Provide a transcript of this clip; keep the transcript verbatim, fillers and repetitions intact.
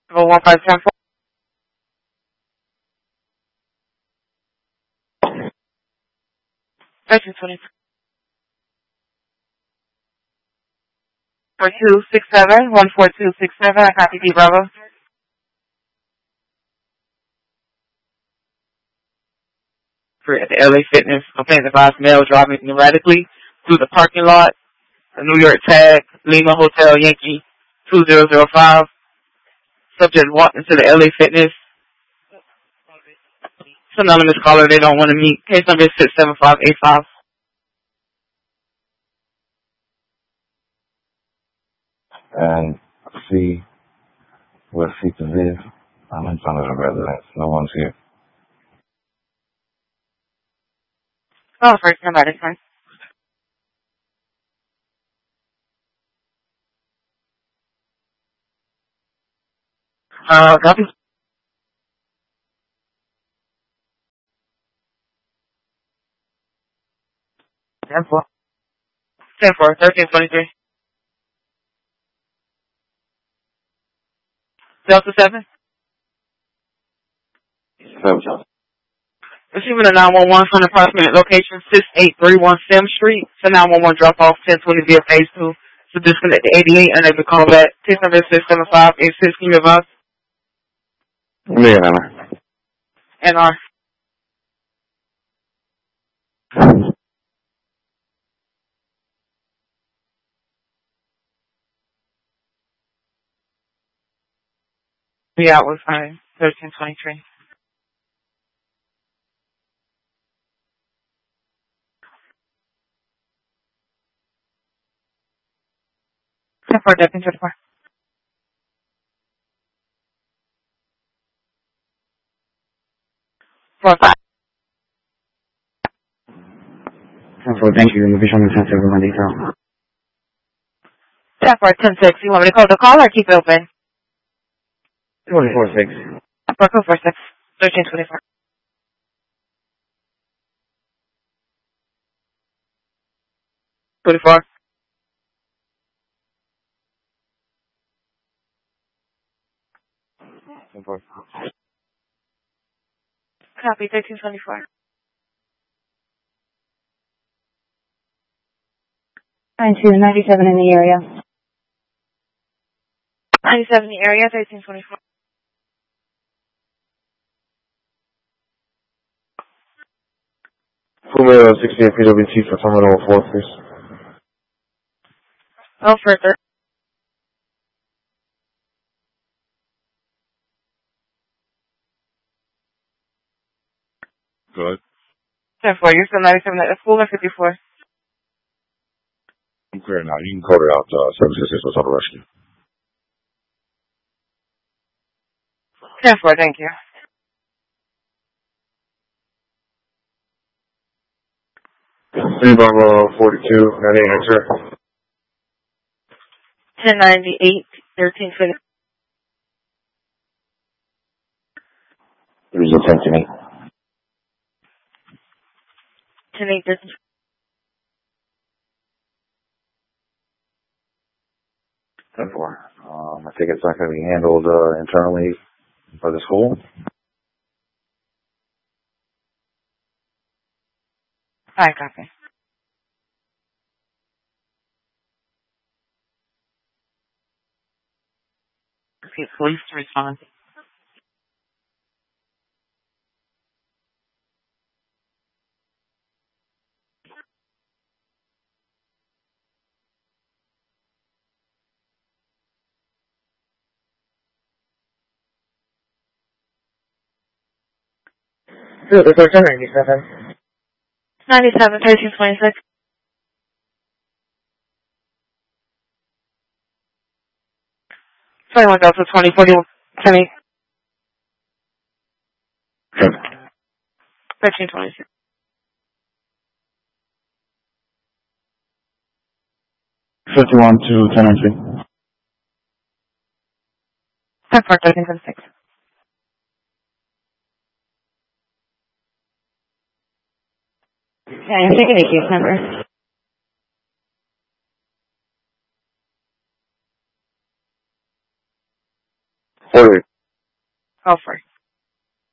Level one five ten four. Thirteen twenty four two six seven one four two six seven. I copy D Bravo. For at the L A Fitness, I'm paying the advised male driving erratically through the parking lot. The New York tag Lima Hotel Yankee two zero zero five. Subject walked into the L A Fitness. It's an anonymous caller. They don't want to meet. Case number is six seven five eight five. And see where Sita live. I'm in front of the residence. No one's here. Oh, first somebody, fine. Uh, copy. ten four. ten four. thirteen twenty-three. Delta seven. Seven. Receiving a nine one one from approximate location six eight three one Sim Street. It's a nine one one drop off ten twenty via phase two. So disconnect the eighty-eight, unable to call back. Case number is six seven five eight six. Can you advise? Me and Anna. N R. Yeah, it was fine. thirteen twenty-three. ten four, thirteen twenty-four. four five. ten four, thank you. You'll be showing me ten seven one detail. ten four, ten six. You want me to call the call or keep it open? twenty-four six. four four six. thirteen twenty-four. twenty-four. ten four. Copy, thirteen twenty-four. nine two, ninety-seven in the area. ninety-seven in the area, thirteen twenty-four. Fumero sixteen P W T for Terminal four, please. No further. Good. ten four, you're still ninety-seven at the school or fifty-four? I'm clear now. You can code it out to uh, seven six six for total rescue. ten four, thank you. three Bravo forty-two, ninety-eight, enter. ten ninety-eight, thirteen twenty. Three attention eight. ten eight, thirteen. ten four. Um, I think it's not going to be handled uh, internally by the school. Alright, copy. Okay, police to respond. Two, the thirteen ninety-seven. ninety-seven, thirteen twenty-six. twenty-one Delta twenty, forty-one, ten eight. thirteen twenty-six. fifty-one to ten entry. ten four, thirteen twenty-six. Yeah, I'm taking a case number. Order. Call first.